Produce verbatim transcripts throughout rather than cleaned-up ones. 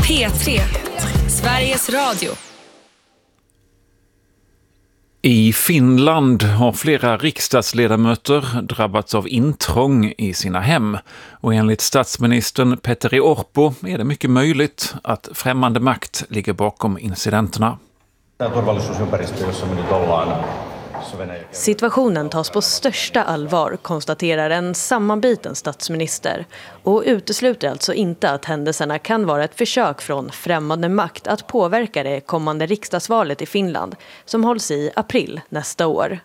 P tre, Sveriges Radio. I Finland har flera riksdagsledamöter drabbats av intrång i sina hem. Och enligt statsministern Petteri Orpo är det mycket möjligt att främmande makt ligger bakom incidenterna. Situationen tas på största allvar, konstaterar en sammanbiten statsminister, och utesluter alltså inte att händelserna kan vara ett försök från främmande makt att påverka det kommande riksdagsvalet i Finland som hålls i april nästa år.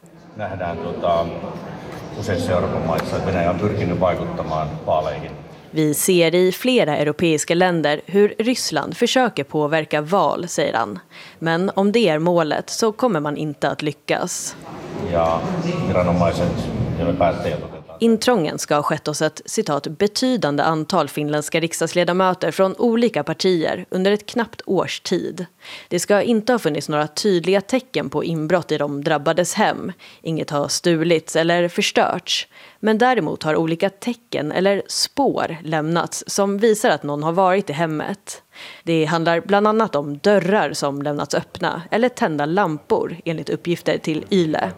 Vi ser i flera europeiska länder hur Ryssland försöker påverka val, säger han. Men om det är målet så kommer man inte att lyckas. Ja, intrången ska ha skett hos ett citat betydande antal finländska riksdagsledamöter från olika partier under ett knappt års tid. Det ska inte ha funnits några tydliga tecken på inbrott i de drabbades hem. Inget har stulits eller förstörts. Men däremot har olika tecken eller spår lämnats som visar att någon har varit i hemmet. Det handlar bland annat om dörrar som lämnats öppna eller tända lampor enligt uppgifter till Yle.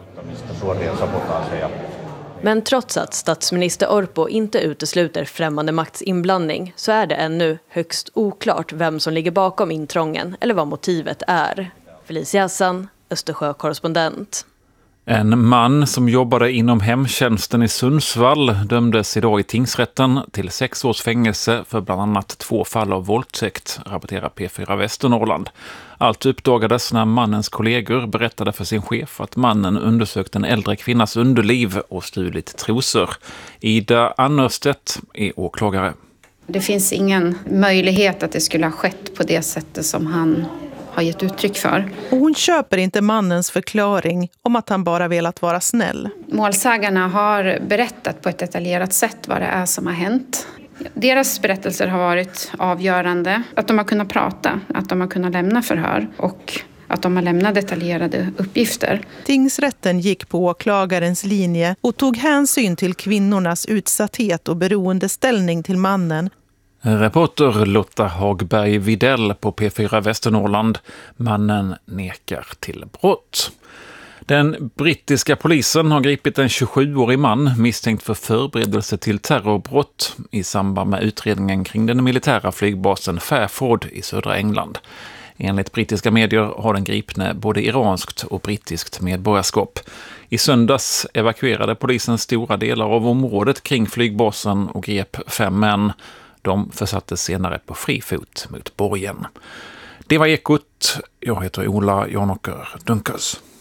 Men trots att statsminister Orpo inte utesluter främmande makts inblandning så är det ännu högst oklart vem som ligger bakom intrången eller vad motivet är. Felicia Hassan, Östersjö-korrespondent. En man som jobbade inom hemtjänsten i Sundsvall dömdes idag i tingsrätten till sex års fängelse för bland annat två fall av våldtäkt, rapporterar P fyra Västernorrland. Allt uppdagades när mannens kollegor berättade för sin chef att mannen undersökt en äldre kvinnas underliv och stulit trosor. Ida Annerstedt är åklagare. Det finns ingen möjlighet att det skulle ha skett på det sättet som han har gett uttryck för. Och hon köper inte mannens förklaring om att han bara velat vara snäll. Målsägarna har berättat på ett detaljerat sätt vad det är som har hänt. Deras berättelser har varit avgörande. Att de har kunnat prata, att de har kunnat lämna förhör och att de har lämnat detaljerade uppgifter. Tingsrätten gick på åklagarens linje och tog hänsyn till kvinnornas utsatthet och beroendeställning till mannen. Reporter Lotta Hagberg Videll på P fyra Västernorrland. Mannen nekar till brott. Den brittiska polisen har gripit en tjugosjuårig man misstänkt för förberedelse till terrorbrott i samband med utredningen kring den militära flygbasen Fairford i södra England. Enligt brittiska medier har den gripne både iranskt och brittiskt medborgarskap. I söndags evakuerade polisen stora delar av området kring flygbasen och grep fem män. De försattes senare på fri fot mot borgen. Det var Ekot. Jag heter Ola Janåker Dunkers.